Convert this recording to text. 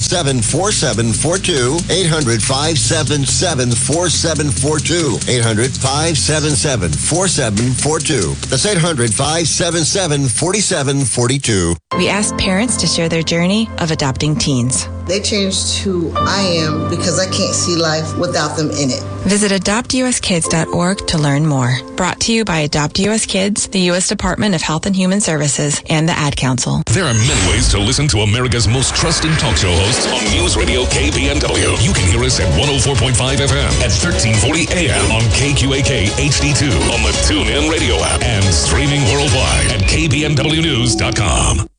800-577-4742. 800-577-4742. 800-577-4742. That's 800-577-4742. We asked parents to share their journey of adopting teens. They changed who I am because I can't see life without them in it. Visit adoptuskids.org to learn more. Brought to you by Adopt US Kids, the U.S. Department of Health and Human Services, and the Ad Council. There are many ways to listen to America's most trusted talk show hosts on News Radio KBNW. You can hear us at 104.5 FM at 1340 AM on KQAK HD2 on the TuneIn Radio app and streaming worldwide at KBNWnews.com.